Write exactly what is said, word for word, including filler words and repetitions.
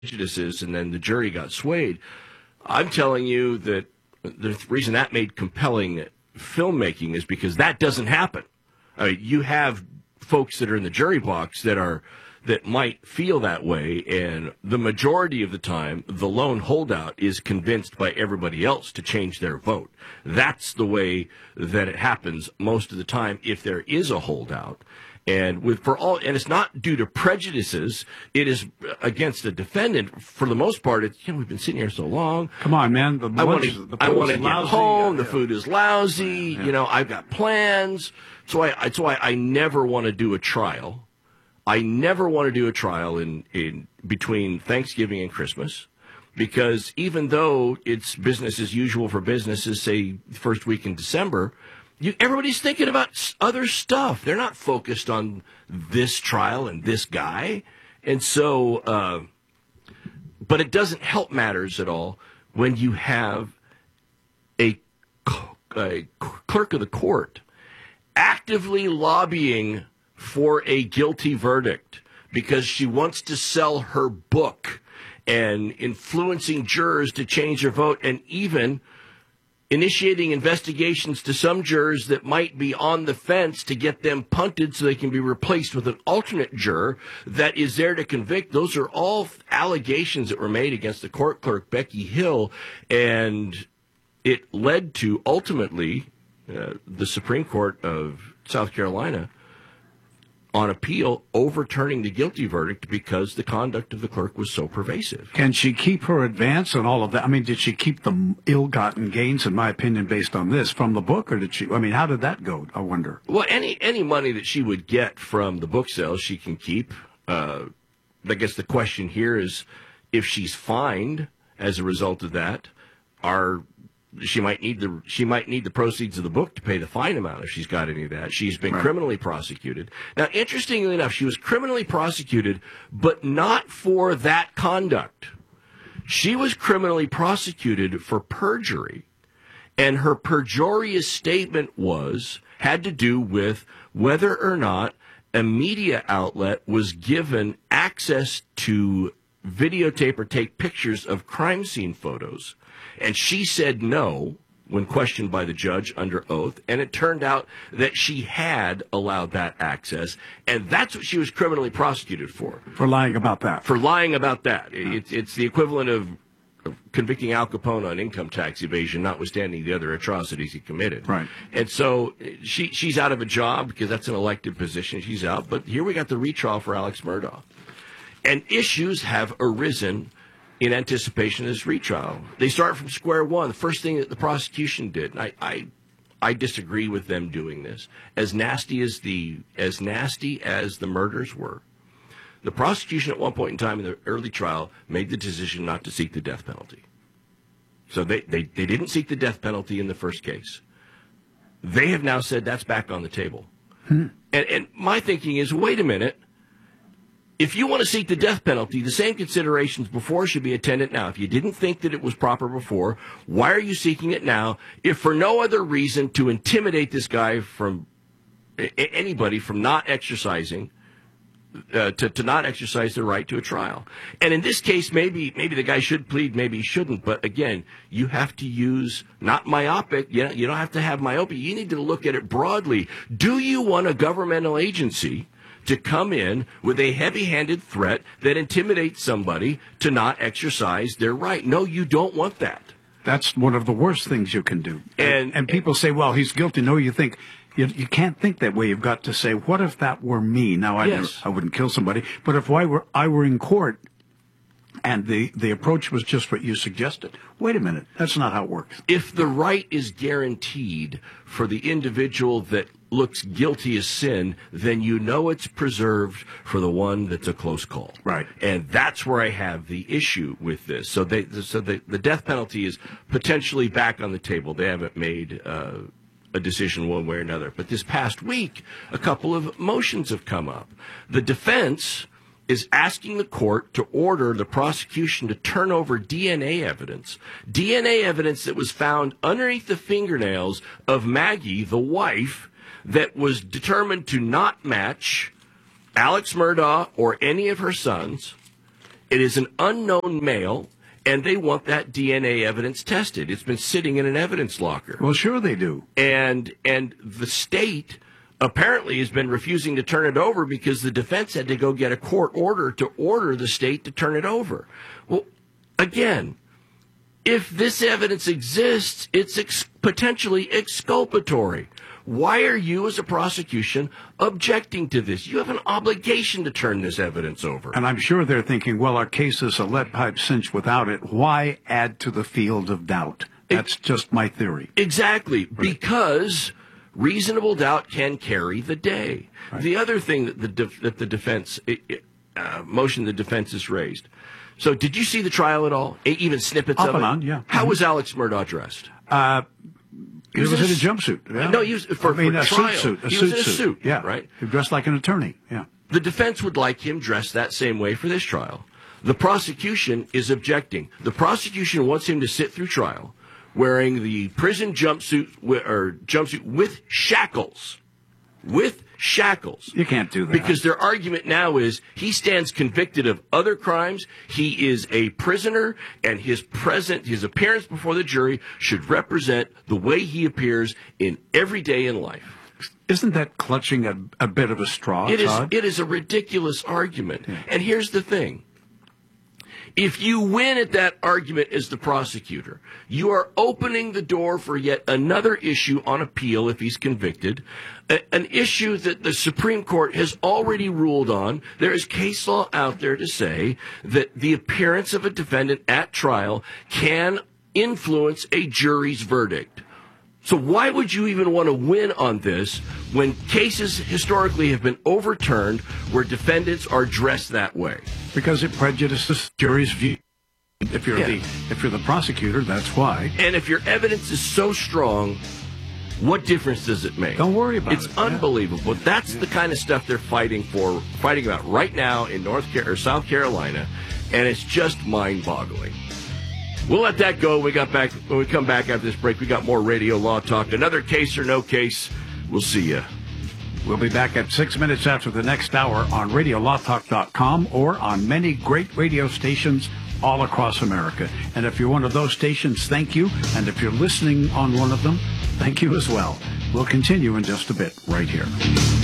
prejudices, and then the jury got swayed. I'm telling you that the reason that made compelling filmmaking is because that doesn't happen. I mean, you have folks that are in the jury box that are that might feel that way, and the majority of the time, the lone holdout is convinced by everybody else to change their vote. That's the way that it happens most of the time if there is a holdout. And with for all, and it's not due to prejudices. It is against the defendant for the most part. It's, you know, we've been sitting here so long. Come on, man. The I want lunch- to. the I food want is to get lousy. home. Yeah, The yeah. food is lousy. Yeah. You know, I've got plans. So I. That's why I never want to do a trial. I never want to do a trial in in between Thanksgiving and Christmas, because even though it's business as usual for businesses, say first week in December. You, everybody's thinking about s- other stuff. They're not focused on this trial and this guy. And so, uh, but it doesn't help matters at all when you have a, c- a clerk of the court actively lobbying for a guilty verdict because she wants to sell her book and influencing jurors to change their vote, and even initiating investigations to some jurors that might be on the fence to get them punted so they can be replaced with an alternate juror that is there to convict. Those are all allegations that were made against the court clerk, Becky Hill, and it led to, ultimately, uh, the Supreme Court of South Carolina on appeal overturning the guilty verdict because the conduct of the clerk was so pervasive. Can she keep her advance and all of that? I mean, did she keep the ill-gotten gains, in my opinion, based on this, from the book, or did she? I mean, how did that go? I wonder. Well, any any money that she would get from the book sales, she can keep. Uh, I guess the question here is, if she's fined as a result of that, are she might need the she might need the proceeds of the book to pay the fine amount if she's got any of that. She's been Right. criminally prosecuted. Now, interestingly enough, she was criminally prosecuted, but not for that conduct. She was criminally prosecuted for perjury. And her perjurious statement was, had to do with whether or not a media outlet was given access to videotape or take pictures of crime scene photos. And she said no when questioned by the judge under oath. And it turned out that she had allowed that access. And that's what she was criminally prosecuted for, For lying about that. for lying about that. It, it's the equivalent of of convicting Al Capone on income tax evasion, notwithstanding the other atrocities he committed. Right. And so she she's out of a job because that's an elected position. She's out. But here we got the retrial for Alex Murdaugh. And issues have arisen in anticipation of this retrial. They start from square one. The first thing that the prosecution did, and I, I, I disagree with them doing this, as nasty as the as nasty as the murders were, the prosecution at one point in time in the early trial made the decision not to seek the death penalty. So they, they, they didn't seek the death penalty in the first case. They have now said that's back on the table. Hmm. And, and my thinking is, wait a minute. If you want to seek the death penalty, the same considerations before should be attendant now. If you didn't think that it was proper before, why are you seeking it now? If for no other reason to intimidate this guy from a- anybody from not exercising uh, to, to not exercise their right to a trial. And in this case, maybe maybe the guy should plead, maybe he shouldn't. But again, you have to use not myopic. You know, you don't have to have myopia. You need to look at it broadly. Do you want a governmental agency to come in with a heavy-handed threat that intimidates somebody to not exercise their right? No, you don't want that. That's one of the worst things you can do. And- and people say, well, he's guilty. No, you think, you, you can't think that way. You've got to say, what if that were me? Now, I, Yes. never, I wouldn't kill somebody, but if I were, I were in court and the, the approach was just what you suggested, wait a minute, that's not how it works. If the right is guaranteed for the individual that looks guilty as sin, then you know it's preserved for the one that's a close call. Right. And that's where I have the issue with this. So they, so the, the death penalty is potentially back on the table. They haven't made uh, a decision one way or another. But this past week, a couple of motions have come up. The defense is asking the court to order the prosecution to turn over D N A evidence, D N A evidence that was found underneath the fingernails of Maggie, the wife, that was determined to not match Alex Murdaugh or any of her sons, It is an unknown male, and they want that D N A evidence tested. It's been sitting in an evidence locker. Well, sure they do. And and the state apparently has been refusing to turn it over because the defense had to go get a court order to order the state to turn it over. Well, again, if this evidence exists, it's ex- potentially exculpatory. Why are you, as a prosecution, objecting to this? You have an obligation to turn this evidence over. And I'm sure they're thinking, well, our case is a lead pipe cinch without it. Why add to the field of doubt? That's it, just my theory. Exactly, because reasonable doubt can carry the day. Right. The other thing that the def- that the defense uh, motion the defense has raised. So, did you see the trial at all? Even snippets Off of and it? on, yeah. How Mm-hmm. was Alex Murdaugh dressed? Uh, he, he was, was in a, a jumpsuit. Yeah. No, he was for, I mean, for a trial. suit suit. A he suit was in a suit. suit. Yeah, right. He dressed like an attorney. Yeah. The defense would like him dressed that same way for this trial. The prosecution is objecting. The prosecution wants him to sit through trial wearing the prison jumpsuit or jumpsuit with shackles, with shackles. You can't do that. Because their argument now is he stands convicted of other crimes. He is a prisoner, and his present, his appearance before the jury should represent the way he appears in every day in life. Isn't that clutching a, a bit of a straw, It is. Todd? It is a ridiculous argument. Yeah. And here's the thing. If you win at that argument as the prosecutor, you are opening the door for yet another issue on appeal if he's convicted, a, an issue that the Supreme Court has already ruled on. There is case law out there to say that the appearance of a defendant at trial can influence a jury's verdict. So why would you even want to win on this when cases historically have been overturned where defendants are dressed that way? Because it prejudices jury's view. If you're Yeah. the if you're the prosecutor, that's why. And if your evidence is so strong, what difference does it make? Don't worry about it's it. It's unbelievable. Yeah. That's yeah. the kind of stuff they're fighting for, fighting about right now in North Car- or South Carolina, and it's just mind-boggling. We'll let that go. We got back when we come back after this break. We got more radio law talk. Another case or no case. We'll see you. We'll be back at six minutes after the next hour on radio law talk dot com or on many great radio stations all across America. And if you're one of those stations, thank you. And if you're listening on one of them, thank you as well. We'll continue in just a bit right here.